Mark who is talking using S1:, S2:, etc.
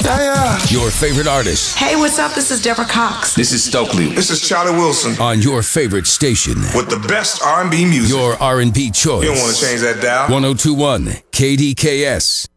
S1: Your favorite artists
S2: Hey, what's up? This is Deborah Cox.
S3: This is Stokely.
S4: This is Charlie Wilson.
S1: on your favorite station.
S4: With the best R&B music.
S1: Your R&B choice.
S4: You don't want to change that dial.
S1: 1021 KDKS.